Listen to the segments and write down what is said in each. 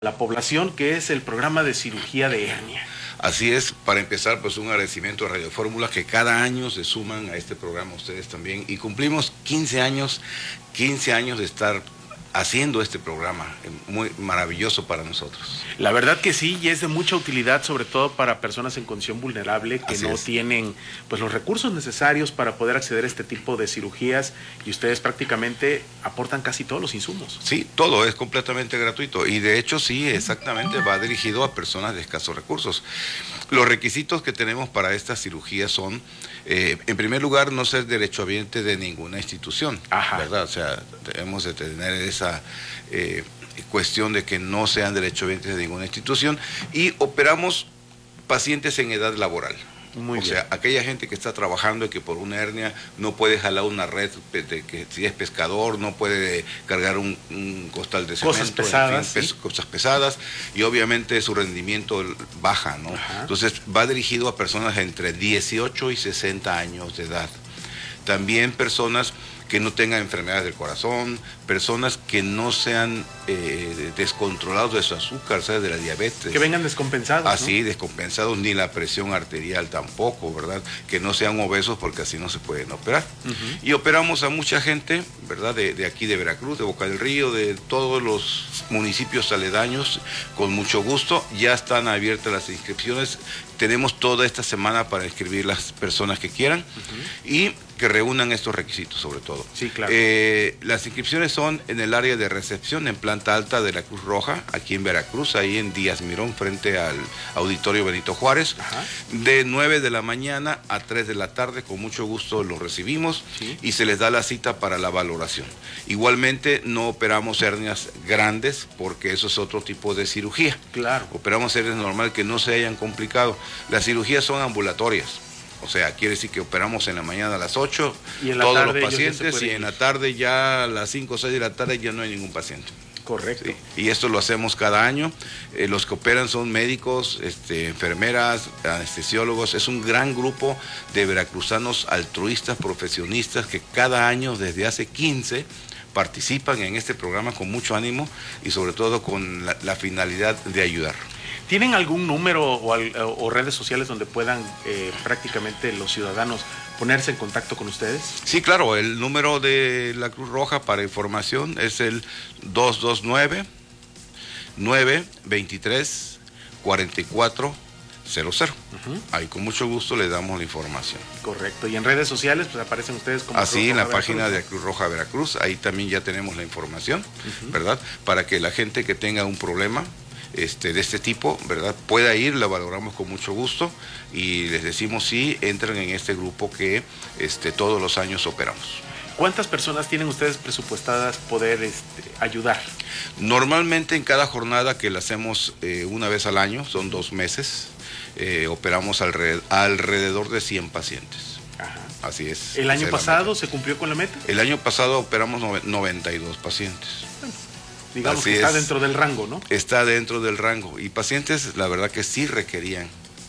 la población, que es el programa de cirugía de hernia. Así es, para empezar, pues un agradecimiento a Radio Fórmula, que cada año se suman a este programa ustedes también, y cumplimos 15 años de estar haciendo este programa, muy maravilloso para nosotros. La verdad que sí, y es de mucha utilidad, sobre todo para personas en condición vulnerable que no tienen pues los recursos necesarios para poder acceder a este tipo de cirugías, y ustedes prácticamente aportan casi todos los insumos. Sí, todo es completamente gratuito, y de hecho sí, exactamente, va dirigido a personas de escasos recursos. Los requisitos que tenemos para esta cirugía son, en primer lugar, no ser derechohabiente de ninguna institución, ¿verdad? O sea, debemos de tener esa cuestión de que no sean derechohabientes de ninguna institución, y operamos pacientes en edad laboral. O sea, aquella gente que está trabajando y que por una hernia no puede jalar una red, de que si es pescador no puede cargar un costal de cemento, cosas pesadas, en fin, cosas pesadas, y obviamente su rendimiento baja, ¿no? Entonces va dirigido a personas entre 18 y 60 años de edad. También personas que no tengan enfermedades del corazón, personas que no sean descontrolados de su azúcar, ¿sabes? De la diabetes. Que vengan descompensados, así, ¿no? Descompensados, ni la presión arterial tampoco, ¿verdad? Que no sean obesos, porque así no se pueden operar. Y operamos a mucha gente, ¿verdad? De aquí de Veracruz, de Boca del Río, de todos los municipios aledaños, con mucho gusto. Ya están abiertas las inscripciones. Tenemos toda esta semana para inscribir las personas que quieran y que reúnan estos requisitos, sobre todo. Sí, claro. Las inscripciones son en el área de recepción, en planta alta de la Cruz Roja, aquí en Veracruz, ahí en Díaz Mirón, frente al Auditorio Benito Juárez, de 9 de la mañana a 3 de la tarde. Con mucho gusto los recibimos y se les da la cita para la valoración. Igualmente, no operamos hernias grandes, porque eso es otro tipo de cirugía. Claro. Operamos hernias normal que no se hayan complicado. Las cirugías son ambulatorias. O sea, quiere decir que operamos en la mañana a las 8, todos los pacientes, y en la tarde ya a las 5 o 6 de la tarde ya no hay ningún paciente. Correcto. Sí. Y esto lo hacemos cada año. Los que operan son médicos, enfermeras, anestesiólogos. Es un gran grupo de veracruzanos altruistas, profesionistas, que cada año, desde hace 15, participan en este programa con mucho ánimo y sobre todo con la finalidad de ayudar. ¿Tienen algún número o redes sociales donde puedan prácticamente los ciudadanos ponerse en contacto con ustedes? Sí, claro, el número de la Cruz Roja para información es el 229-923-4400. Ahí con mucho gusto le damos la información. Correcto. Y en redes sociales pues aparecen ustedes como así en la página de Cruz Roja Veracruz. Ahí también ya tenemos la información, ¿verdad? Para que la gente que tenga un problema de este tipo, ¿verdad?, pueda ir, la valoramos con mucho gusto y les decimos si entran en este grupo que todos los años operamos. ¿Cuántas personas tienen ustedes presupuestadas poder ayudar? Normalmente en cada jornada, que la hacemos una vez al año, son 2 meses, operamos alrededor de 100 pacientes. Así es. ¿El año pasado se cumplió con la meta? El año pasado operamos 92 pacientes. Digamos que está dentro del rango, ¿no? Está dentro del rango. Y pacientes, la verdad que sí requerían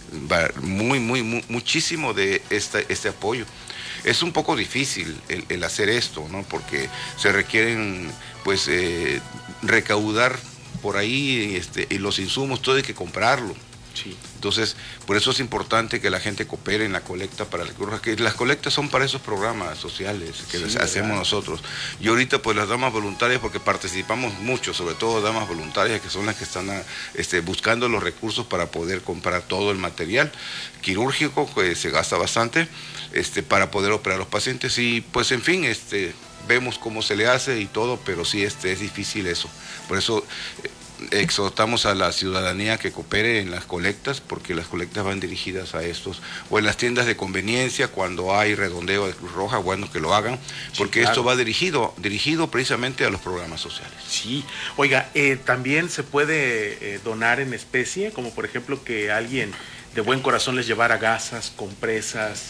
muchísimo de este apoyo. Es un poco difícil el hacer esto, ¿no? Porque se requieren, pues, recaudar por ahí y los insumos, todo hay que comprarlo. Sí. Entonces, por eso es importante que la gente coopere en la colecta para la Cruz Roja, que las colectas son para esos programas sociales que hacemos nosotros. Y ahorita pues las damas voluntarias, porque participamos mucho, sobre todo damas voluntarias, que son las que están buscando los recursos para poder comprar todo el material quirúrgico, que se gasta bastante, para poder operar a los pacientes. Y pues en fin, vemos cómo se le hace y todo, pero sí es difícil eso. Por eso exhortamos a la ciudadanía que coopere en las colectas, porque las colectas van dirigidas a estos, o en las tiendas de conveniencia, cuando hay redondeo de Cruz Roja, bueno, que lo hagan, porque sí, claro, esto va dirigido precisamente a los programas sociales. Sí, oiga, también se puede donar en especie, como por ejemplo que alguien de buen corazón les llevara gasas, compresas,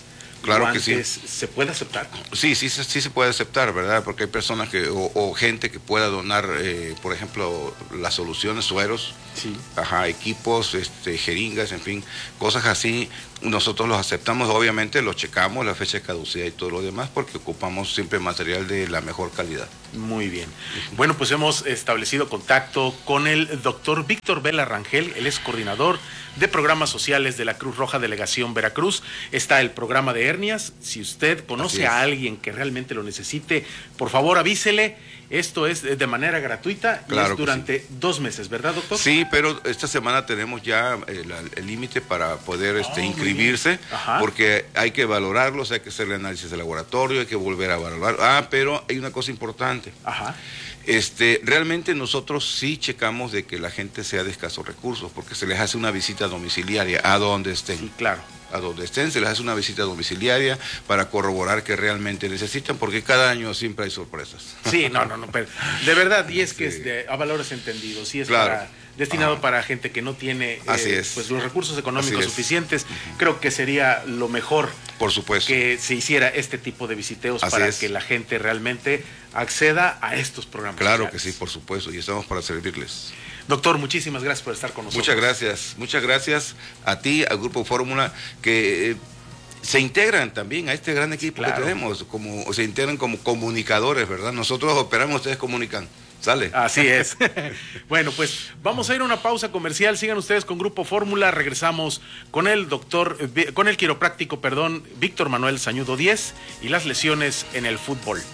Claro guantes, que sí. ¿se puede aceptar? Sí se puede aceptar, ¿verdad? Porque hay personas o gente que pueda donar, por ejemplo, las soluciones, sueros, sí. Equipos, jeringas, en fin, cosas así. Nosotros los aceptamos, obviamente los checamos, la fecha de caducidad y todo lo demás, porque ocupamos siempre material de la mejor calidad. Muy bien. Bueno, pues hemos establecido contacto con el doctor Víctor Vela Rangel. Él es coordinador de programas sociales de la Cruz Roja Delegación Veracruz. Está el programa de hernias. Si usted conoce a alguien que realmente lo necesite, por favor avísele. Esto es de manera gratuita, claro, y es durante 2 meses, ¿verdad, doctor? Sí, pero esta semana tenemos ya el límite para poder inscribirse, porque hay que valorarlos, hay que hacerle análisis de laboratorio, hay que volver a valorar. Pero hay una cosa importante. Realmente nosotros sí checamos de que la gente sea de escasos recursos, porque se les hace una visita domiciliaria a donde estén. Sí, claro. A donde estén, se les hace una visita domiciliaria para corroborar que realmente necesitan, porque cada año siempre hay sorpresas. Sí, no, pero de verdad, y es que es a valores entendidos, y es claro. Destinado para gente que no tiene pues los recursos económicos suficientes. Creo que sería lo mejor, por supuesto, que se hiciera este tipo de visiteos para que la gente realmente acceda a estos programas. Claro sociales. Que sí, por supuesto, y estamos para servirles. Doctor, muchísimas gracias por estar con nosotros. Muchas gracias a ti, al Grupo Fórmula, que se integran también a este gran equipo que tenemos, se integran como comunicadores, ¿verdad? Nosotros operamos, ustedes comunican. Sale. Así es. Bueno, pues vamos a ir a una pausa comercial. Sigan ustedes con Grupo Fórmula. Regresamos con el quiropráctico, Víctor Manuel Sañudo Díez, y las lesiones en el fútbol.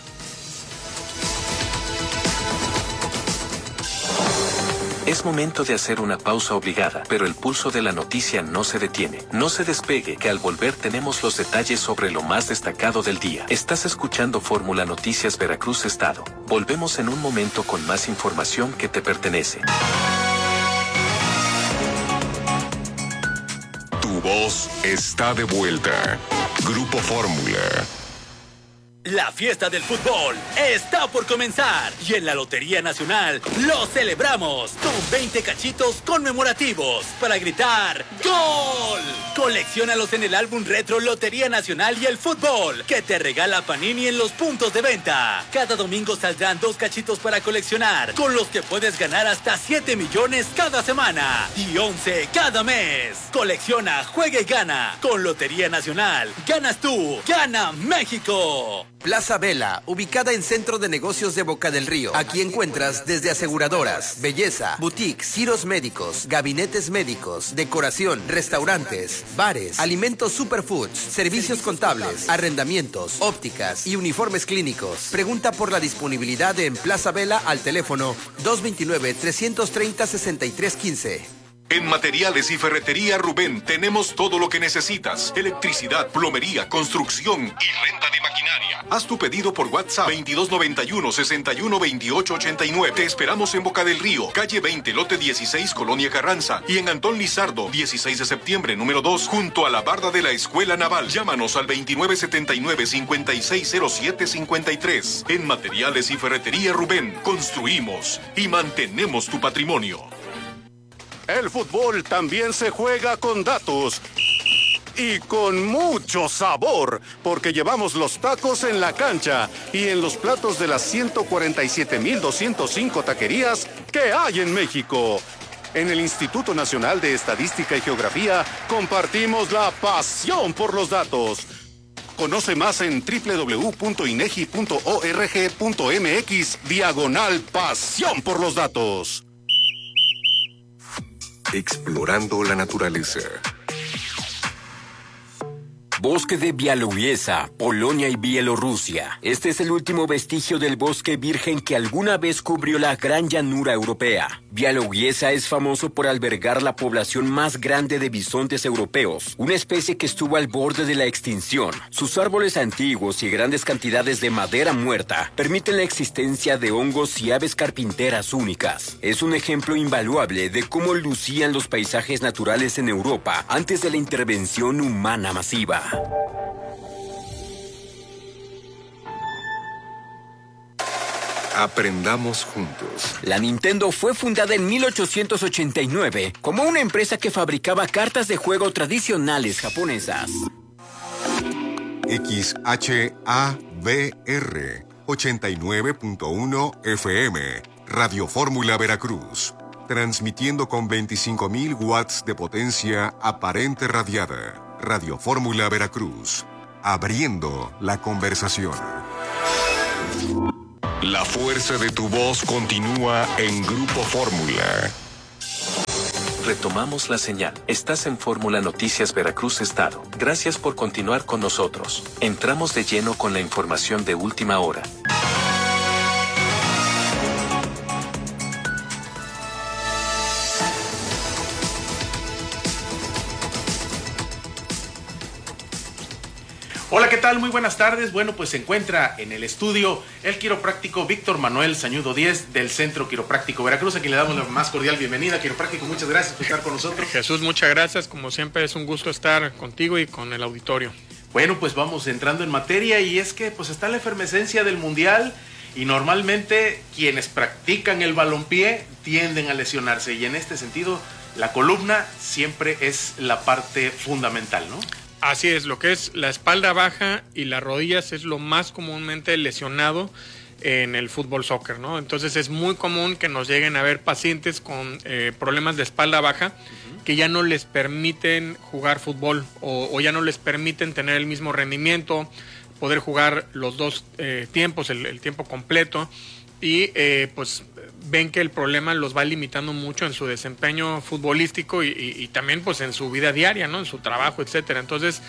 Es momento de hacer una pausa obligada, pero el pulso de la noticia no se detiene. No se despegue, que al volver tenemos los detalles sobre lo más destacado del día. Estás escuchando Fórmula Noticias Veracruz Estado. Volvemos en un momento con más información que te pertenece. Tu voz está de vuelta. Grupo Fórmula. La fiesta del fútbol está por comenzar y en la Lotería Nacional lo celebramos con 20 cachitos conmemorativos para gritar ¡Gol! Colecciónalos en el álbum retro Lotería Nacional y el Fútbol que te regala Panini en los puntos de venta. Cada domingo saldrán 2 cachitos para coleccionar, con los que puedes ganar hasta 7 millones cada semana y 11 cada mes. Colecciona, juega y gana. Con Lotería Nacional, ganas tú, gana México. Plaza Vela, ubicada en Centro de Negocios de Boca del Río. Aquí encuentras desde aseguradoras, belleza, boutiques, giros médicos, gabinetes médicos, decoración, restaurantes, bares, alimentos superfoods, servicios contables, arrendamientos, ópticas y uniformes clínicos. Pregunta por la disponibilidad en Plaza Vela al teléfono 229-330-6315. En Materiales y Ferretería Rubén tenemos todo lo que necesitas: electricidad, plomería, construcción y renta de maquinaria. Haz tu pedido por WhatsApp 2291-612889. Te esperamos en Boca del Río, calle 20, lote 16, Colonia Carranza, y en Antón Lizardo, 16 de septiembre, número 2, junto a la barda de la Escuela Naval. Llámanos al 2979-560753. En Materiales y Ferretería Rubén construimos y mantenemos tu patrimonio. El fútbol también se juega con datos y con mucho sabor, porque llevamos los tacos en la cancha y en los platos de las 147,205 taquerías que hay en México. En el Instituto Nacional de Estadística y Geografía compartimos la pasión por los datos. Conoce más en www.inegi.org.mx/pasión por los datos. Explorando la naturaleza. Bosque de Białowieża, Polonia y Bielorrusia. Este es el último vestigio del bosque virgen que alguna vez cubrió la gran llanura europea. Białowieża es famoso por albergar la población más grande de bisontes europeos, una especie que estuvo al borde de la extinción. Sus árboles antiguos y grandes cantidades de madera muerta permiten la existencia de hongos y aves carpinteras únicas. Es un ejemplo invaluable de cómo lucían los paisajes naturales en Europa antes de la intervención humana masiva. Aprendamos juntos. La Nintendo fue fundada en 1889 como una empresa que fabricaba cartas de juego tradicionales japonesas. XHABR 89.1 FM, Radio Fórmula Veracruz, transmitiendo con 25.000 watts de potencia aparente radiada. Radio Fórmula Veracruz, abriendo la conversación. La fuerza de tu voz continúa en Grupo Fórmula. Retomamos la señal. Estás en Fórmula Noticias Veracruz Estado. Gracias por continuar con nosotros. Entramos de lleno con la información de última hora. Hola, ¿qué tal? Muy buenas tardes. Bueno, pues se encuentra en el estudio el quiropráctico Víctor Manuel Sañudo Díez del Centro Quiropráctico Veracruz, a quien le damos la más cordial bienvenida. Quiropráctico, muchas gracias por estar con nosotros. Jesús, muchas gracias. Como siempre es un gusto estar contigo y con el auditorio. Bueno, pues vamos entrando en materia, y es que pues está la efervescencia del Mundial y normalmente quienes practican el balompié tienden a lesionarse, y en este sentido la columna siempre es la parte fundamental, ¿no? Así es, lo que es la espalda baja y las rodillas es lo más comúnmente lesionado en el fútbol soccer, ¿no? Entonces es muy común que nos lleguen a ver pacientes con problemas de espalda baja que ya no les permiten jugar fútbol o ya no les permiten tener el mismo rendimiento, poder jugar los dos tiempos, el tiempo completo, y pues ven que el problema los va limitando mucho en su desempeño futbolístico y también pues en su vida diaria, ¿no? En su trabajo, etcétera. Entonces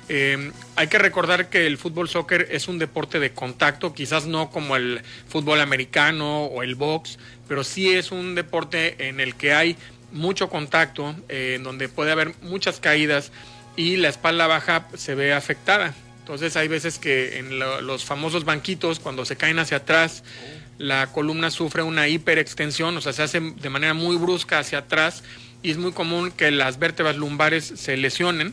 hay que recordar que el fútbol soccer es un deporte de contacto, quizás no como el fútbol americano o el box, pero sí es un deporte en el que hay mucho contacto, en donde puede haber muchas caídas y la espalda baja se ve afectada. Entonces hay veces que en los famosos banquitos, cuando se caen hacia atrás, la columna sufre una hiperextensión, o sea, se hace de manera muy brusca hacia atrás, y es muy común que las vértebras lumbares se lesionen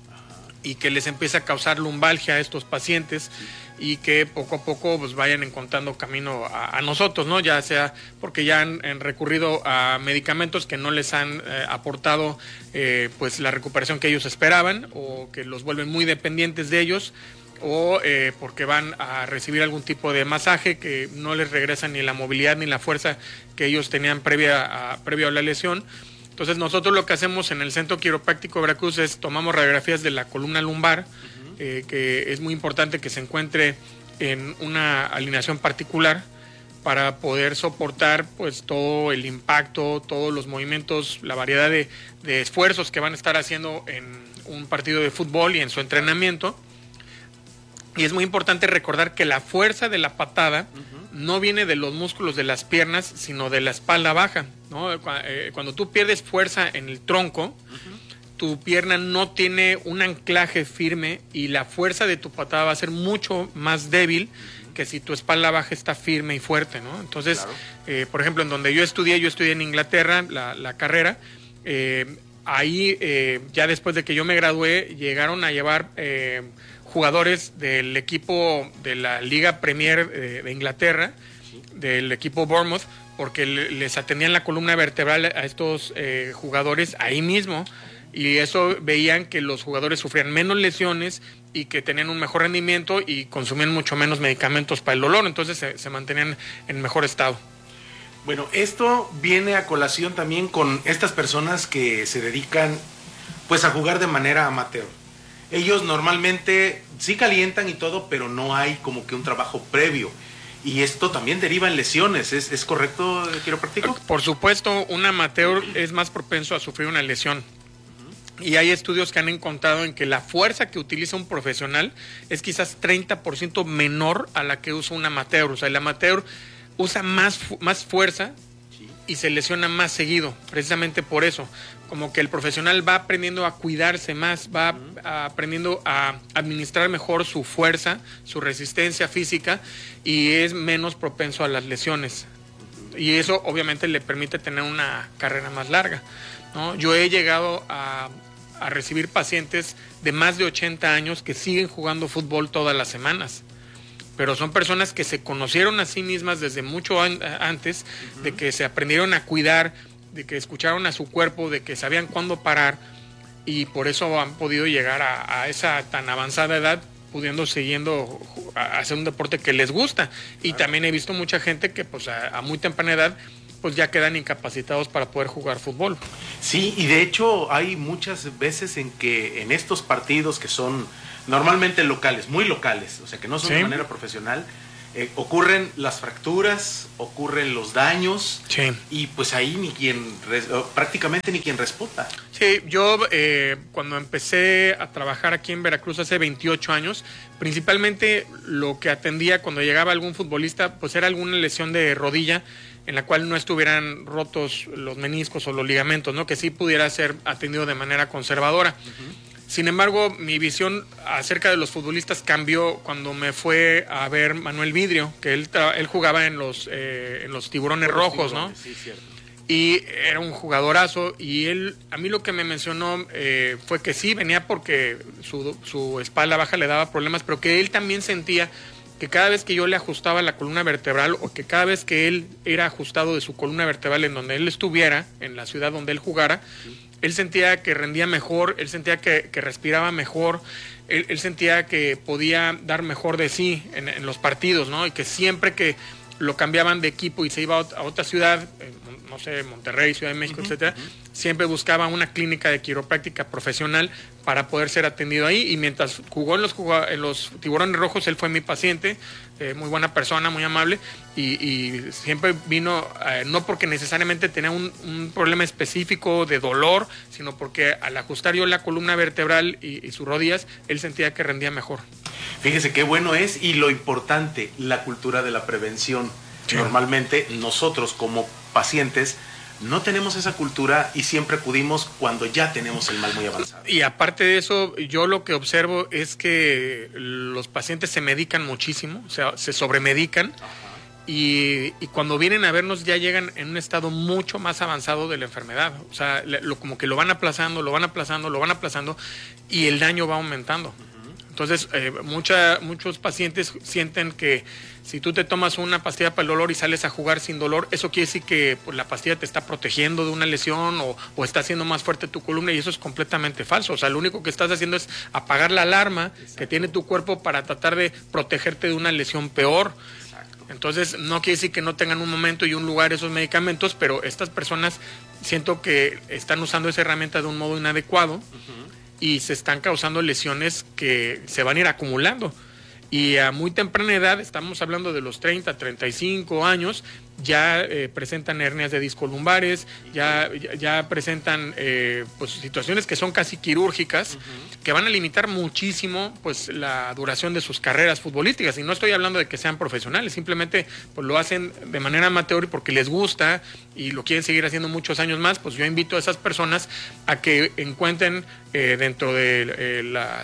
y que les empiece a causar lumbalgia a estos pacientes, y que poco a poco pues vayan encontrando camino a nosotros, ¿no? Ya sea porque ya han recurrido a medicamentos que no les han aportado pues la recuperación que ellos esperaban, o que los vuelven muy dependientes de ellos, o porque van a recibir algún tipo de masaje que no les regresa ni la movilidad ni la fuerza que ellos tenían previo a la lesión. Entonces nosotros lo que hacemos en el Centro Quiropráctico Veracruz es tomamos radiografías de la columna lumbar, que es muy importante que se encuentre en una alineación particular para poder soportar pues todo el impacto, todos los movimientos, la variedad de esfuerzos que van a estar haciendo en un partido de fútbol y en su entrenamiento. Y es muy importante recordar que la fuerza de la patada no viene de los músculos de las piernas, sino de la espalda baja, ¿no? Cuando tú pierdes fuerza en el tronco, tu pierna no tiene un anclaje firme y la fuerza de tu patada va a ser mucho más débil que si tu espalda baja está firme y fuerte, ¿no? Entonces, claro. Por ejemplo, en donde yo estudié en Inglaterra la carrera, ahí ya después de que yo me gradué, llegaron a llevar jugadores del equipo de la Liga Premier de Inglaterra, del equipo Bournemouth, porque les atendían la columna vertebral a estos jugadores ahí mismo, y eso veían que los jugadores sufrían menos lesiones y que tenían un mejor rendimiento y consumían mucho menos medicamentos para el dolor, entonces se mantenían en mejor estado. Bueno, esto viene a colación también con estas personas que se dedican pues a jugar de manera amateur. Ellos normalmente sí calientan y todo, pero no hay como que un trabajo previo. Y esto también deriva en lesiones. ¿Es correcto, quiropráctico? Por supuesto, un amateur es más propenso a sufrir una lesión. Y hay estudios que han encontrado en que la fuerza que utiliza un profesional es quizás 30% menor a la que usa un amateur. O sea, el amateur usa más fuerza y se lesiona más seguido, precisamente por eso. Como que el profesional va aprendiendo a cuidarse más, va aprendiendo a administrar mejor su fuerza, su resistencia física, y es menos propenso a las lesiones. Y eso obviamente le permite tener una carrera más larga, ¿no? Yo he llegado a recibir pacientes de más de 80 años que siguen jugando fútbol todas las semanas, pero son personas que se conocieron a sí mismas desde mucho antes, de que se aprendieron a cuidar, de que escucharon a su cuerpo, de que sabían cuándo parar, y por eso han podido llegar a esa tan avanzada edad, pudiendo siguiendo hacer un deporte que les gusta. Y también he visto mucha gente que pues a muy temprana edad pues ya quedan incapacitados para poder jugar fútbol. Sí, y de hecho hay muchas veces en que en estos partidos que son normalmente locales, muy locales, o sea que no son de manera profesional, ocurren las fracturas, ocurren los daños, y pues ahí prácticamente ni quien responda. Sí, yo cuando empecé a trabajar aquí en Veracruz hace 28 años, principalmente lo que atendía cuando llegaba algún futbolista, pues era alguna lesión de rodilla en la cual no estuvieran rotos los meniscos o los ligamentos, ¿no? Que sí pudiera ser atendido de manera conservadora. Sin embargo, mi visión acerca de los futbolistas cambió cuando me fue a ver Manuel Vidrio, que él jugaba en los Tiburones Rojos, ¿no? Sí, cierto. Y era un jugadorazo, y él, a mí lo que me mencionó fue que sí, venía porque su espalda baja le daba problemas, pero que él también sentía que cada vez que yo le ajustaba la columna vertebral, o que cada vez que él era ajustado de su columna vertebral en donde él estuviera, en la ciudad donde él jugara, él sentía que rendía mejor, él sentía que respiraba mejor, él sentía que podía dar mejor de sí en los partidos, ¿no? Y que siempre que lo cambiaban de equipo y se iba a otra ciudad, no sé, Monterrey, Ciudad de México, etcétera, siempre buscaba una clínica de quiropráctica profesional para poder ser atendido ahí. Y mientras jugó en los Tiburones Rojos, él fue mi paciente, muy buena persona, muy amable, y siempre vino, no porque necesariamente tenía un problema específico de dolor, sino porque al ajustar yo la columna vertebral y sus rodillas, él sentía que rendía mejor. Fíjese qué bueno es, y lo importante, la cultura de la prevención. Normalmente nosotros como pacientes no tenemos esa cultura y siempre acudimos cuando ya tenemos el mal muy avanzado. Y aparte de eso, yo lo que observo es que los pacientes se medican muchísimo, o sea, se sobremedican. Y cuando vienen a vernos ya llegan en un estado mucho más avanzado de la enfermedad. O sea, como que lo van aplazando, y el daño va aumentando. Entonces, muchos pacientes sienten que si tú te tomas una pastilla para el dolor y sales a jugar sin dolor, eso quiere decir que pues, la pastilla te está protegiendo de una lesión o está haciendo más fuerte tu columna, y eso es completamente falso. O sea, lo único que estás haciendo es apagar la alarma que tiene tu cuerpo para tratar de protegerte de una lesión peor. Entonces, no quiere decir que no tengan un momento y un lugar esos medicamentos, pero estas personas siento que están usando esa herramienta de un modo inadecuado. Y se están causando lesiones que se van a ir acumulando. Y a muy temprana edad, estamos hablando de los 30, 35 años, ya presentan hernias de discos lumbares, ya presentan pues, situaciones que son casi quirúrgicas, que van a limitar muchísimo pues, la duración de sus carreras futbolísticas. Y no estoy hablando de que sean profesionales, simplemente pues, lo hacen de manera amateur y porque les gusta y lo quieren seguir haciendo muchos años más. Pues yo invito a esas personas a que encuentren dentro de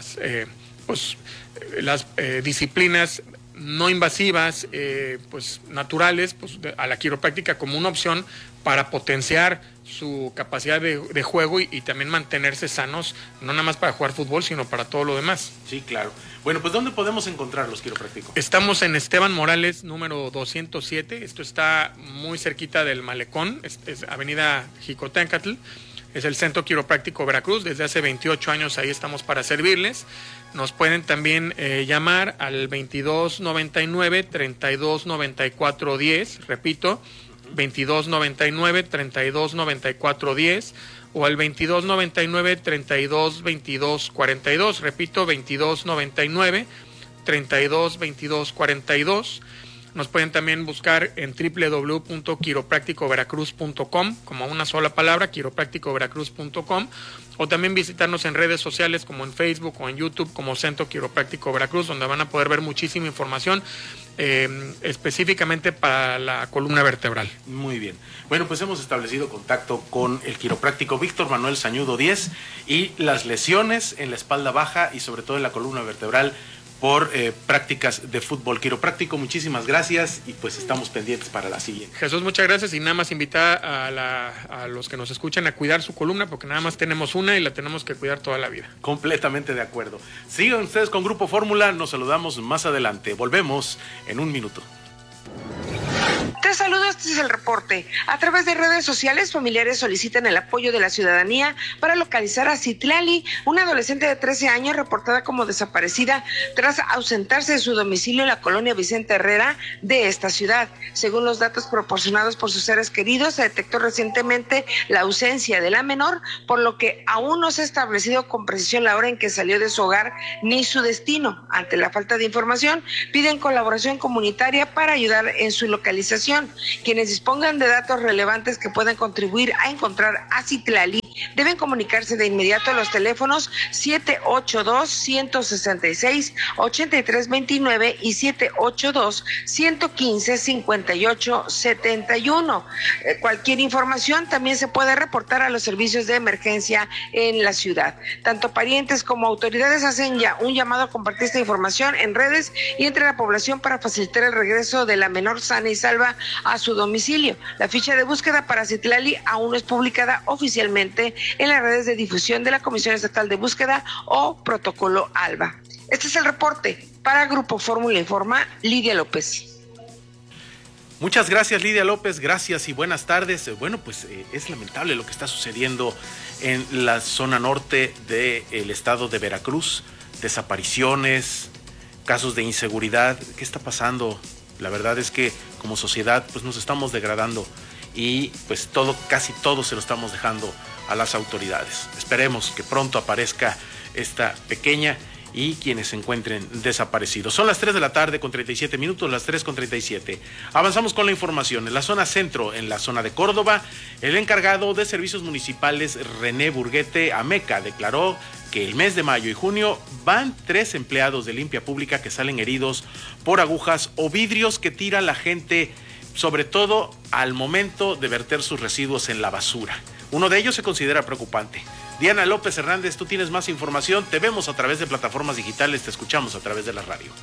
las disciplinas no invasivas, pues naturales, pues a la quiropráctica como una opción para potenciar su capacidad de juego y también mantenerse sanos, no nada más para jugar fútbol, sino para todo lo demás. Sí, claro. Bueno, pues ¿dónde podemos encontrarlos, quiropráctico? Estamos en Esteban Morales, número 207. Esto está muy cerquita del Malecón, es Avenida Jicotencatl. Es el Centro Quiropráctico Veracruz. Desde hace 28 años ahí estamos para servirles. Nos pueden también llamar al 2299-329410. Repito, 2299-329410 o al 2299-322242. Repito, 2299-322242. Nos pueden también buscar en www.quiroprácticoveracruz.com, como una sola palabra, quiroprácticoveracruz.com, o también visitarnos en redes sociales como en Facebook o en YouTube como Centro Quiropráctico Veracruz, donde van a poder ver muchísima información específicamente para la columna vertebral. Muy bien. Bueno, pues hemos establecido contacto con el quiropráctico Víctor Manuel Sañudo Díez y las lesiones en la espalda baja y sobre todo en la columna vertebral por prácticas de fútbol quiropráctico. Muchísimas gracias y pues estamos pendientes para la siguiente. Jesús, muchas gracias, y nada más invitar a los que nos escuchan a cuidar su columna, porque nada más tenemos una y la tenemos que cuidar toda la vida. Completamente de acuerdo. Sigan ustedes con Grupo Fórmula, nos saludamos más adelante. Volvemos en un minuto. Te Les saludo, este es el reporte. A través de redes sociales, familiares solicitan el apoyo de la ciudadanía para localizar a Citlali, una adolescente de 13 años reportada como desaparecida tras ausentarse de su domicilio en la colonia Vicente Herrera de esta ciudad. Según los datos proporcionados por sus seres queridos, se detectó recientemente la ausencia de la menor, por lo que aún no se ha establecido con precisión la hora en que salió de su hogar ni su destino. Ante la falta de información, piden colaboración comunitaria para ayudar en su localización. Quienes dispongan de datos relevantes que puedan contribuir a encontrar a Citlali deben comunicarse de inmediato a los teléfonos 782-166-8329 y 782-115-5871. Cualquier información también se puede reportar a los servicios de emergencia en la ciudad. Tanto parientes como autoridades hacen ya un llamado a compartir esta información en redes y entre la población para facilitar el regreso de la menor sana y salva a su domicilio. La ficha de búsqueda para Citlali aún no es publicada oficialmente en las redes de difusión de la Comisión Estatal de Búsqueda o Protocolo ALBA. Este es el reporte. Para Grupo Fórmula Informa, Lidia López. Muchas gracias, Lidia López, gracias y buenas tardes. Bueno, pues es lamentable lo que está sucediendo en la zona norte del estado de Veracruz. Desapariciones, casos de inseguridad. ¿Qué está pasando? La verdad es que como sociedad pues nos estamos degradando y pues casi todo se lo estamos dejando a las autoridades. Esperemos que pronto aparezca esta pequeña y quienes se encuentren desaparecidos. Son las 3 de la tarde con 37 minutos, las 3 con 37. Avanzamos con la información. En la zona centro, en la zona de Córdoba, el encargado de servicios municipales, René Burguete Ameca, declaró que el mes de mayo y junio van 3 empleados de limpia pública que salen heridos por agujas o vidrios que tira la gente, sobre todo al momento de verter sus residuos en la basura. Uno de ellos se considera preocupante. Diana López Hernández, tú tienes más información, te vemos a través de plataformas digitales, te escuchamos a través de la radio.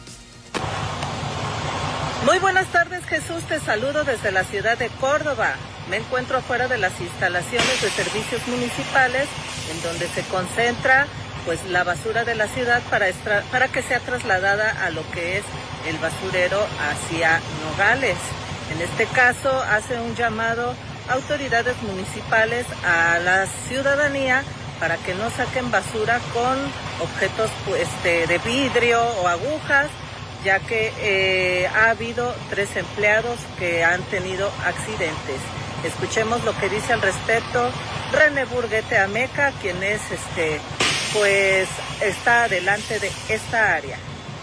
Muy buenas tardes, Jesús, te saludo desde la ciudad de Córdoba. Me encuentro afuera de las instalaciones de servicios municipales, en donde se concentra pues la basura de la ciudad para que sea trasladada a lo que es el basurero hacia Nogales. En este caso hace un llamado a autoridades municipales a la ciudadanía para que no saquen basura con objetos de vidrio o agujas, ya que ha habido 3 empleados que han tenido accidentes. Escuchemos lo que dice al respecto René Burguete Ameca, quien es pues está adelante de esta área.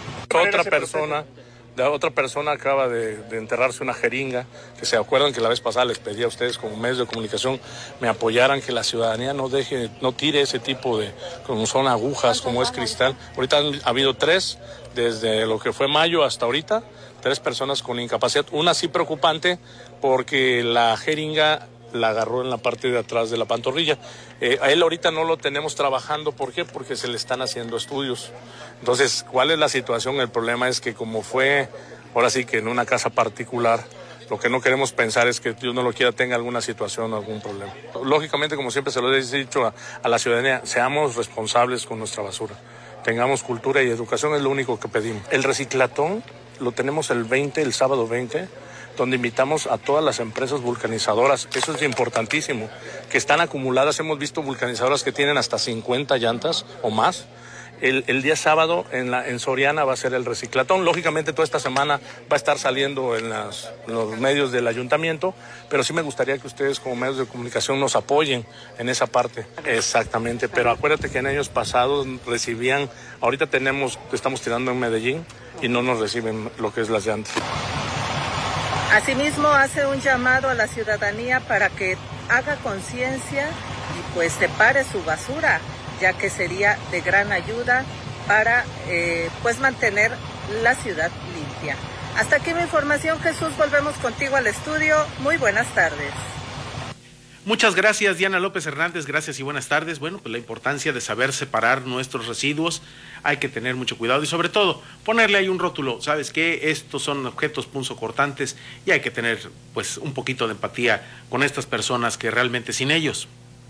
Otra persona acaba de enterrarse una jeringa, que se acuerdan que la vez pasada les pedí a ustedes como medios de comunicación me apoyaran, que la ciudadanía no tire ese tipo de, como son agujas, como es cristal. Ahorita ha habido 3, desde lo que fue mayo hasta ahorita, 3 personas con incapacidad. Una sí preocupante porque la jeringa la agarró en la parte de atrás de la pantorrilla. A él ahorita no lo tenemos trabajando, ¿por qué? Porque se le están haciendo estudios. Entonces, ¿cuál es la situación? El problema es que como fue, ahora sí que en una casa particular, lo que no queremos pensar es que Dios no lo quiera tenga alguna situación o algún problema. Lógicamente, como siempre se lo he dicho a la ciudadanía, seamos responsables con nuestra basura. Tengamos cultura y educación, es lo único que pedimos. El reciclatón lo tenemos el sábado 20, donde invitamos a todas las empresas vulcanizadoras. Eso es importantísimo, que están acumuladas. Hemos visto vulcanizadoras que tienen hasta 50 llantas o más. El día sábado en Soriana va a ser el reciclatón. Lógicamente toda esta semana va a estar saliendo en los medios del ayuntamiento, pero sí me gustaría que ustedes como medios de comunicación nos apoyen en esa parte. Exactamente, pero acuérdate que en años pasados recibían, ahorita estamos tirando en Medellín y no nos reciben lo que es las llantas. Asimismo, hace un llamado a la ciudadanía para que haga conciencia y pues separe su basura, ya que sería de gran ayuda para pues mantener la ciudad limpia. Hasta aquí mi información, Jesús. Volvemos contigo al estudio. Muy buenas tardes. Muchas gracias, Diana López Hernández, gracias y buenas tardes. Bueno, pues la importancia de saber separar nuestros residuos, hay que tener mucho cuidado y sobre todo ponerle ahí un rótulo, ¿sabes qué? Estos son objetos punzocortantes y hay que tener pues un poquito de empatía con estas personas que realmente sin ellos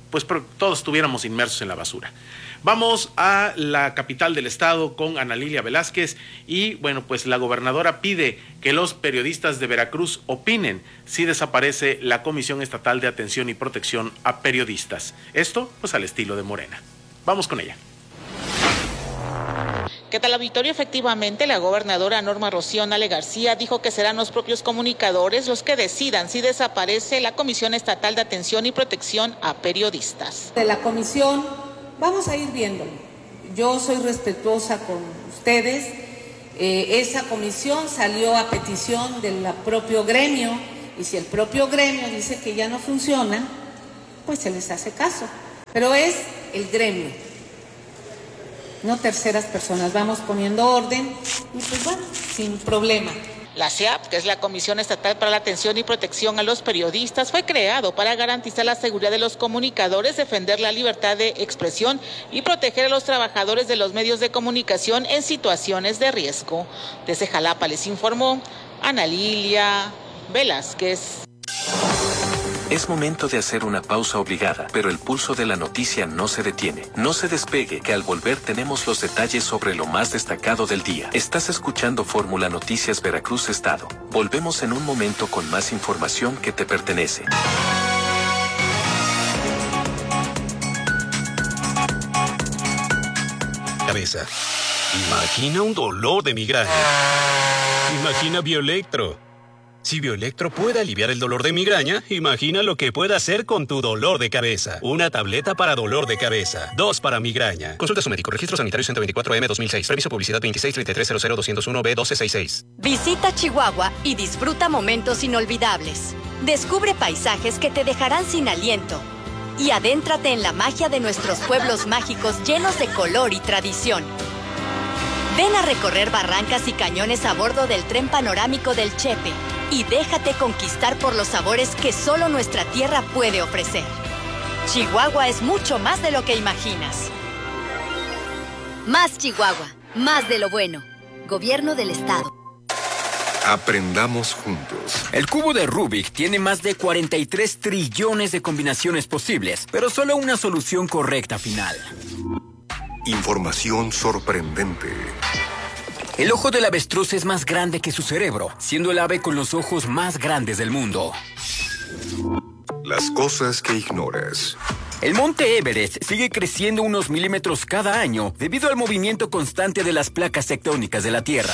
pues todos estuviéramos inmersos en la basura. Vamos a la capital del estado con Ana Lilia Velázquez y bueno, pues la gobernadora pide que los periodistas de Veracruz opinen si desaparece la Comisión Estatal de Atención y Protección a Periodistas. Esto pues al estilo de Morena. Vamos con ella. ¿Qué tal, auditorio? Efectivamente, la gobernadora Norma Rocío Nale García dijo que serán los propios comunicadores los que decidan si desaparece la Comisión Estatal de Atención y Protección a Periodistas. De la comisión vamos a ir viéndolo. Yo soy respetuosa con ustedes. Esa comisión salió a petición del propio gremio y si el propio gremio dice que ya no funciona, pues se les hace caso. Pero es el gremio, no terceras personas. Vamos poniendo orden y pues bueno, sin problema. La CEAP, que es la Comisión Estatal para la Atención y Protección a los Periodistas, fue creado para garantizar la seguridad de los comunicadores, defender la libertad de expresión y proteger a los trabajadores de los medios de comunicación en situaciones de riesgo. Desde Jalapa les informó Ana Lilia Velázquez. Es momento de hacer una pausa obligada, pero el pulso de la noticia no se detiene. No se despegue, que al volver tenemos los detalles sobre lo más destacado del día. Estás escuchando Fórmula Noticias Veracruz Estado. Volvemos en un momento con más información que te pertenece. Cabeza. Imagina un dolor de migraña. Imagina Bioelectro. Si Bioelectro puede aliviar el dolor de migraña, imagina lo que puede hacer con tu dolor de cabeza. Una tableta para dolor de cabeza. 2 para migraña. Consulta a su médico. Registro Sanitario 124M 2006. Permiso publicidad 2633000201B1266. Visita Chihuahua y disfruta momentos inolvidables. Descubre paisajes que te dejarán sin aliento. Y adéntrate en la magia de nuestros pueblos mágicos llenos de color y tradición. Ven a recorrer barrancas y cañones a bordo del tren panorámico del Chepe y déjate conquistar por los sabores que solo nuestra tierra puede ofrecer. Chihuahua es mucho más de lo que imaginas. Más Chihuahua, más de lo bueno. Gobierno del Estado. Aprendamos juntos. El cubo de Rubik tiene más de 43 trillones de combinaciones posibles, pero solo una solución correcta final. Información sorprendente. El ojo del avestruz es más grande que su cerebro, siendo el ave con los ojos más grandes del mundo. Las cosas que ignoras. El monte Everest sigue creciendo unos milímetros cada año debido al movimiento constante de las placas tectónicas de la Tierra.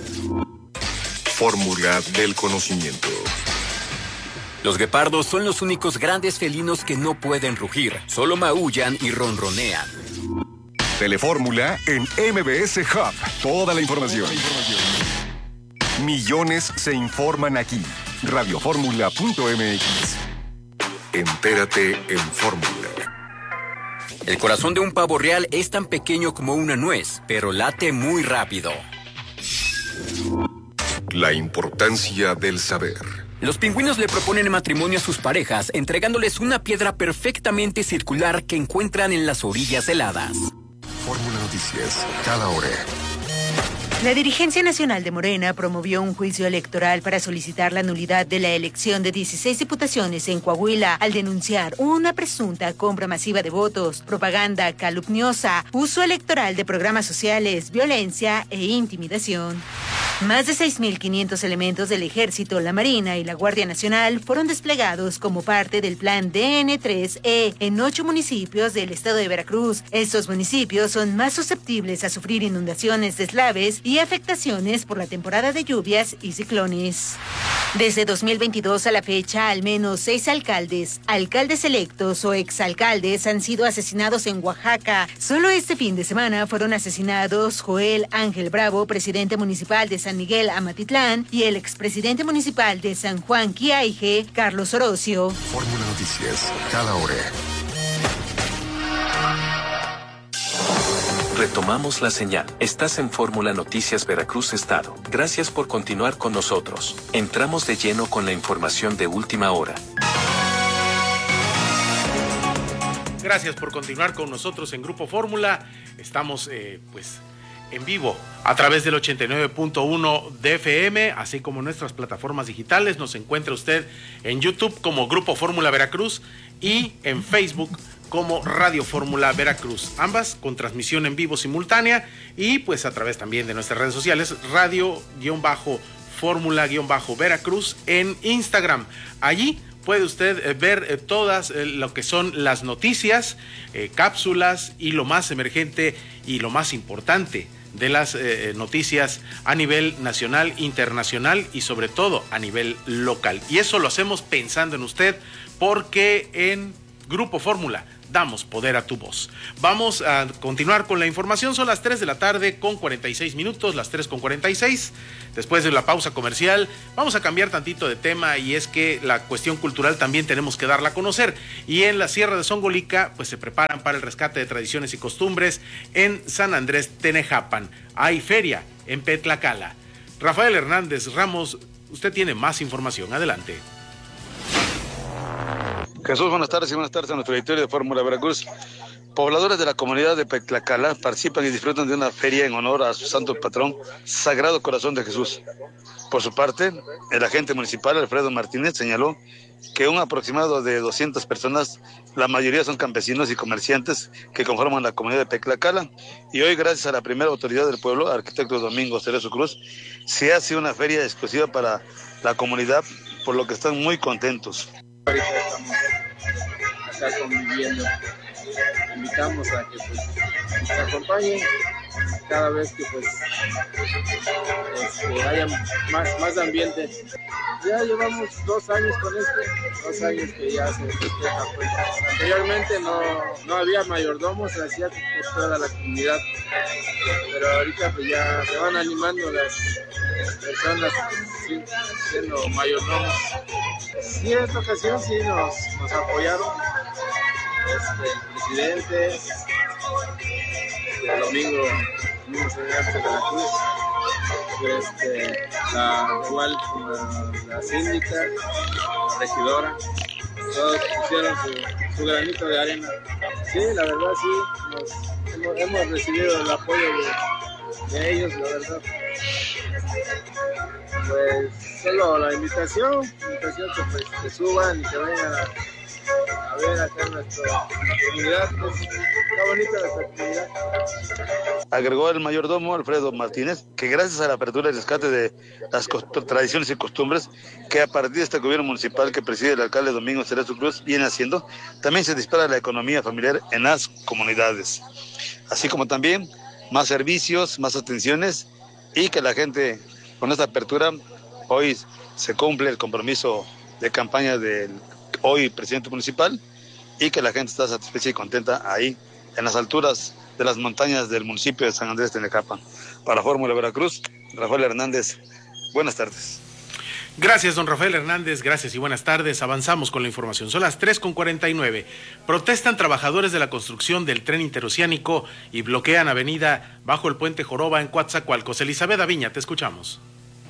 Fórmula del conocimiento. Los guepardos son los únicos grandes felinos que no pueden rugir, solo maullan y ronronean. Telefórmula en MBS Hub. Toda la información. Millones se informan aquí. Radioformula.mx. Entérate en Fórmula. El corazón de un pavo real es tan pequeño como una nuez, pero late muy rápido. La importancia del saber. Los pingüinos le proponen matrimonio a sus parejas, entregándoles una piedra perfectamente circular que encuentran en las orillas heladas. Fórmula Noticias, cada hora. La dirigencia nacional de Morena promovió un juicio electoral para solicitar la nulidad de la elección de 16 diputaciones en Coahuila al denunciar una presunta compra masiva de votos, propaganda calumniosa, uso electoral de programas sociales, violencia e intimidación. Más de 6.500 elementos del Ejército, la Marina y la Guardia Nacional fueron desplegados como parte del plan DN3E en 8 municipios del estado de Veracruz. Estos municipios son más susceptibles a sufrir inundaciones, deslaves y afectaciones por la temporada de lluvias y ciclones. Desde 2022 a la fecha, al menos 6 alcaldes electos o exalcaldes han sido asesinados en Oaxaca. Solo este fin de semana fueron asesinados Joel Ángel Bravo, presidente municipal de San Miguel Amatitlán, y el expresidente municipal de San Juan Quiaije, Carlos Orocio. Fórmula Noticias, cada hora. Retomamos la señal. Estás en Fórmula Noticias Veracruz Estado. Gracias por continuar con nosotros. Entramos de lleno con la información de última hora. Gracias por continuar con nosotros en Grupo Fórmula. Estamos en vivo a través del 89.1 de FM, así como en nuestras plataformas digitales. Nos encuentra usted en YouTube como Grupo Fórmula Veracruz y en Facebook como Radio Fórmula Veracruz, ambas con transmisión en vivo simultánea y pues a través también de nuestras redes sociales, Radio-Fórmula-Veracruz en Instagram. Allí puede usted ver todas lo que son las noticias, cápsulas y lo más emergente y lo más importante de las noticias a nivel nacional, internacional y sobre todo a nivel local. Y eso lo hacemos pensando en usted, porque en Grupo Fórmula damos poder a tu voz. Vamos a continuar con la información. Son las 3 de la tarde con 46 minutos, las 3 con 46. Después de la pausa comercial, vamos a cambiar tantito de tema, y es que la cuestión cultural también tenemos que darla a conocer. Y en la Sierra de Zongolica, pues se preparan para el rescate de tradiciones y costumbres en San Andrés Tenejapan. Hay feria en Petlacala. Rafael Hernández Ramos, usted tiene más información. Adelante. Jesús, buenas tardes y buenas tardes a nuestro auditorio de Fórmula Veracruz. Pobladores de la comunidad de Petlacala participan y disfrutan de una feria en honor a su santo patrón, Sagrado Corazón de Jesús. Por su parte, el agente municipal Alfredo Martínez señaló que un aproximado de 200 personas, la mayoría son campesinos y comerciantes que conforman la comunidad de Petlacala, y hoy, gracias a la primera autoridad del pueblo, arquitecto Domingo Cerezo Cruz, se hace una feria exclusiva para la comunidad, por lo que están muy contentos. Ahorita estamos acá conviviendo. Invitamos a que pues, nos acompañen cada vez que pues haya más ambiente. Ya llevamos 2 años con 2 años que ya se festeja. Pues. Anteriormente no había mayordomos, se hacía por toda la comunidad, pero ahorita pues ya se van animando las personas siendo mayordomos. Sí, en esta ocasión sí nos apoyaron el presidente, el Domingo Cerezo de la Cruz, igual la síndica, la regidora, todos pusieron su granito de arena. Sí, la verdad sí, hemos recibido el apoyo de ellos, la verdad. Pues solo la invitación que pues que suban y que vengan a ver acá en nuestra comunidad, pues está bonita nuestra comunidad. Agregó el mayordomo Alfredo Martínez que gracias a la apertura y rescate de las tradiciones y costumbres que a partir de este gobierno municipal que preside el alcalde Domingo Cerezo Cruz viene haciendo, también se dispara la economía familiar en las comunidades, así como también más servicios, más atenciones, y que la gente con esta apertura hoy se cumple el compromiso de campaña del hoy presidente municipal, y que la gente está satisfecha y contenta ahí en las alturas de las montañas del municipio de San Andrés Tenejapan. Para Fórmula Veracruz, Rafael Hernández, buenas tardes. Gracias, don Rafael Hernández, gracias y buenas tardes. Avanzamos con la información. Son las 3:49. Protestan trabajadores de la construcción del tren interoceánico y bloquean avenida bajo el puente Joroba en Coatzacoalcos. Elizabeth Aviña, te escuchamos.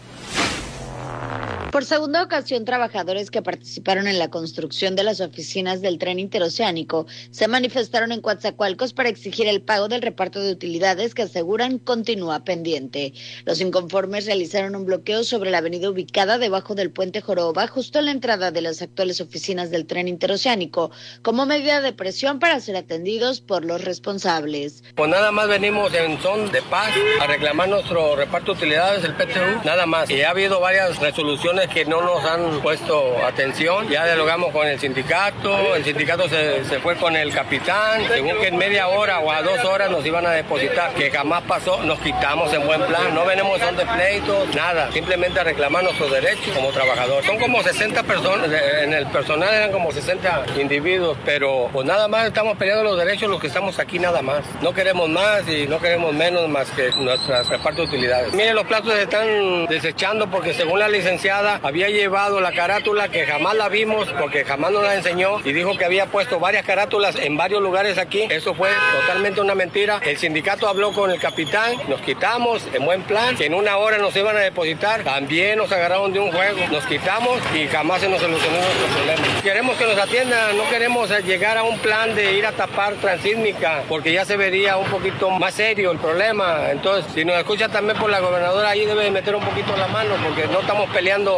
Por segunda ocasión, trabajadores que participaron en la construcción de las oficinas del tren interoceánico se manifestaron en Coatzacoalcos para exigir el pago del reparto de utilidades que aseguran continúa pendiente. Los inconformes realizaron un bloqueo sobre la avenida ubicada debajo del puente Joroba, justo en la entrada de las actuales oficinas del tren interoceánico, como medida de presión para ser atendidos por los responsables. Pues nada más venimos en son de paz a reclamar nuestro reparto de utilidades, el PTU, nada más. Y ha habido varias resoluciones que no nos han puesto atención. Ya dialogamos con el sindicato se fue con el capitán, según que en media hora o a 2 horas nos iban a depositar, que jamás pasó. Nos quitamos en buen plan, no venimos son de pleitos, nada, simplemente a reclamar nuestros derechos como trabajadores. Son como 60 personas, en el personal eran como 60 individuos, pero pues nada más estamos peleando los derechos los que estamos aquí, nada más. No queremos más y no queremos menos más que nuestras reparto de utilidades. Miren, los plazos se están desechando porque según la licenciada había llevado la carátula que jamás la vimos porque jamás nos la enseñó y dijo que había puesto varias carátulas en varios lugares aquí. Eso fue totalmente una mentira. El sindicato habló con el capitán, nos quitamos en buen plan, que en 1 hora nos iban a depositar, también nos agarraron de un juego, nos quitamos y jamás se nos solucionó nuestro problema. Queremos que nos atiendan, no queremos llegar a un plan de ir a tapar Transísmica porque ya se vería un poquito más serio el problema. Entonces, si nos escucha también por la gobernadora, ahí debe meter un poquito la mano porque no estamos peleando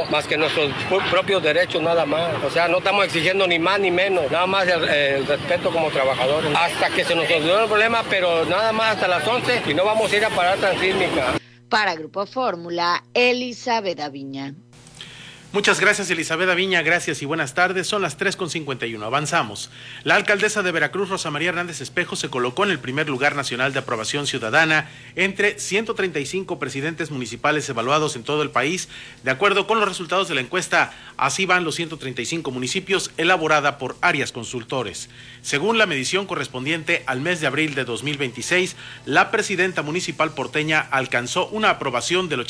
más que nuestros propios derechos nada más. O sea, no estamos exigiendo ni más ni menos, nada más el respeto como trabajadores. Hasta que se nos solucione el problema, pero nada más hasta las 11 y no vamos a ir a parar Transísmica. Para Grupo Fórmula, Elizabeth Aviña. Muchas gracias, Elizabeth Aviña, gracias y buenas tardes. Son las 3:51. Avanzamos. La alcaldesa de Veracruz, Rosa María Hernández Espejo, se colocó en el primer lugar nacional de aprobación ciudadana entre 135 presidentes municipales evaluados en todo el país. De acuerdo con los resultados de la encuesta, así van los 135 municipios, elaborada por Arias Consultores. Según la medición correspondiente al mes de abril de 2026, la presidenta municipal porteña alcanzó una aprobación del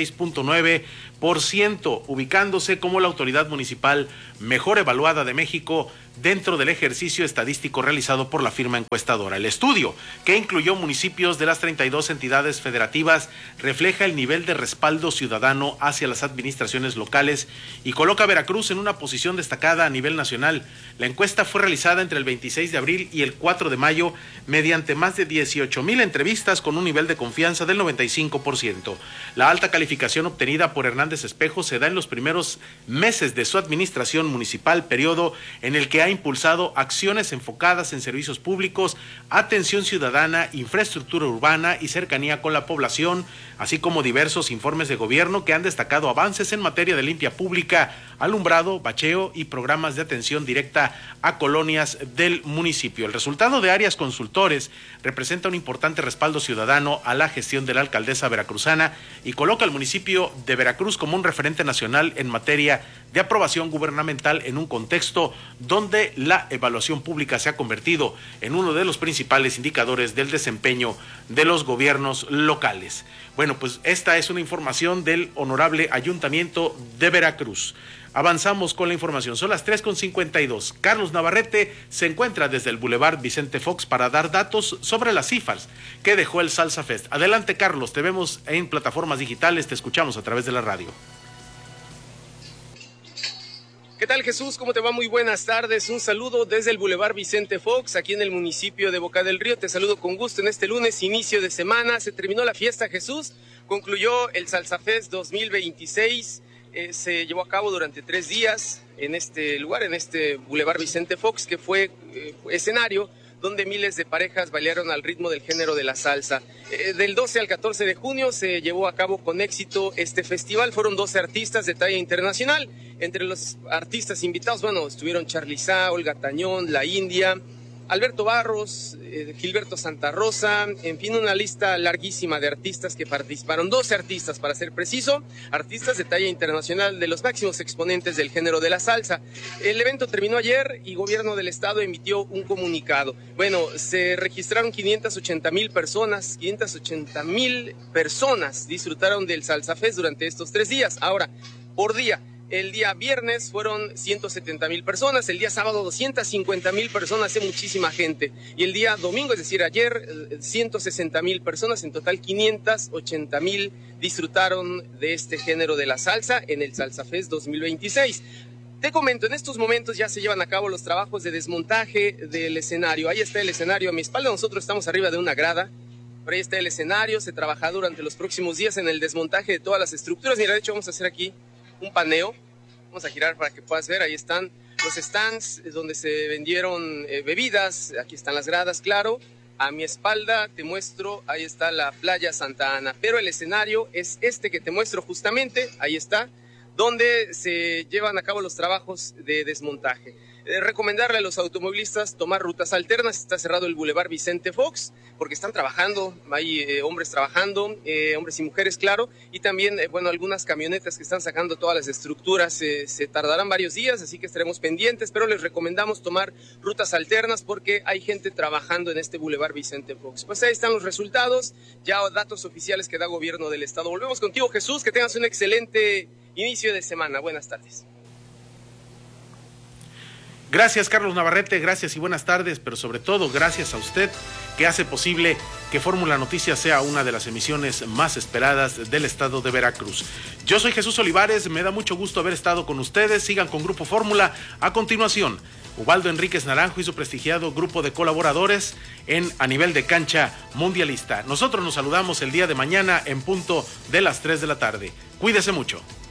86.9%, ubicándose como la autoridad municipal mejor evaluada de México dentro del ejercicio estadístico realizado por la firma encuestadora. El estudio, que incluyó municipios de las 32 entidades federativas, refleja el nivel de respaldo ciudadano hacia las administraciones locales y coloca a Veracruz en una posición destacada a nivel nacional. La encuesta fue realizada entre el 26 de abril y el 4 de mayo mediante más de 18,000 entrevistas con un nivel de confianza del 95%. La alta calificación obtenida por Hernández Espejo se da en los primeros meses de su administración municipal, periodo en el que ha impulsado acciones enfocadas en servicios públicos, atención ciudadana, infraestructura urbana y cercanía con la población, así como diversos informes de gobierno que han destacado avances en materia de limpia pública, alumbrado, bacheo y programas de atención directa a colonias del municipio. El resultado de Arias Consultores representa un importante respaldo ciudadano a la gestión de la alcaldesa veracruzana y coloca al municipio de Veracruz como un referente nacional en materia de aprobación gubernamental en un contexto donde la evaluación pública se ha convertido en uno de los principales indicadores del desempeño de los gobiernos locales. Bueno, pues esta es una información del Honorable Ayuntamiento de Veracruz. Avanzamos con la información, son las 3:52. Carlos Navarrete se encuentra desde el Boulevard Vicente Fox para dar datos sobre las cifras que dejó el Salsa Fest. Adelante, Carlos, te vemos en plataformas digitales, te escuchamos a través de la radio. ¿Qué tal, Jesús? ¿Cómo te va? Muy buenas tardes. Un saludo desde el Boulevard Vicente Fox, aquí en el municipio de Boca del Río. Te saludo con gusto en este lunes, inicio de semana. Se terminó la fiesta, Jesús. Concluyó el Salsa Fest 2026. Se llevó a cabo durante 3 días en este lugar, en este Boulevard Vicente Fox, que fue escenario donde miles de parejas bailaron al ritmo del género de la salsa. Del 12 al 14 de junio se llevó a cabo con éxito este festival. Fueron 12 artistas de talla internacional. Entre los artistas invitados, bueno, estuvieron Charly Sá, Olga Tañón, La India, Alberto Barros, Gilberto Santa Rosa, en fin, una lista larguísima de artistas que participaron. 12 artistas, para ser preciso, artistas de talla internacional, de los máximos exponentes del género de la salsa. El evento terminó ayer y Gobierno del Estado emitió un comunicado. Bueno, se registraron 580,000 personas, 580,000 personas disfrutaron del Salsa Fest durante estos 3 días. Ahora, por día. El día viernes fueron 170,000 personas, el día sábado 250,000 personas, muchísima gente. Y el día domingo, es decir, ayer, 160,000 personas, en total 580,000 disfrutaron de este género de la salsa en el Salsa Fest 2026. Te comento, en estos momentos ya se llevan a cabo los trabajos de desmontaje del escenario. Ahí está el escenario a mi espalda, nosotros estamos arriba de una grada. Por ahí está el escenario, se trabaja durante los próximos días en el desmontaje de todas las estructuras. Mira, de hecho vamos a hacer aquí un paneo, vamos a girar para que puedas ver, ahí están los stands donde se vendieron bebidas, aquí están las gradas, claro, a mi espalda te muestro, ahí está la playa Santa Ana, pero el escenario es este que te muestro justamente, ahí está, donde se llevan a cabo los trabajos de desmontaje. Recomendarle a los automovilistas tomar rutas alternas. Está cerrado el Boulevard Vicente Fox porque están trabajando, hay hombres trabajando, hombres y mujeres, claro, y también, bueno, algunas camionetas que están sacando todas las estructuras. Se tardarán varios días, así que estaremos pendientes, pero les recomendamos tomar rutas alternas porque hay gente trabajando en este Boulevard Vicente Fox. Pues ahí están los resultados, ya datos oficiales que da Gobierno del Estado. Volvemos contigo, Jesús, que tengas un excelente inicio de semana. Buenas tardes. Gracias, Carlos Navarrete, gracias y buenas tardes, pero sobre todo gracias a usted que hace posible que Fórmula Noticias sea una de las emisiones más esperadas del estado de Veracruz. Yo soy Jesús Olivares, me da mucho gusto haber estado con ustedes, sigan con Grupo Fórmula. A continuación, Ubaldo Enríquez Naranjo y su prestigiado grupo de colaboradores a nivel de cancha mundialista. Nosotros nos saludamos el día de mañana en punto de las 3 de la tarde. Cuídese mucho.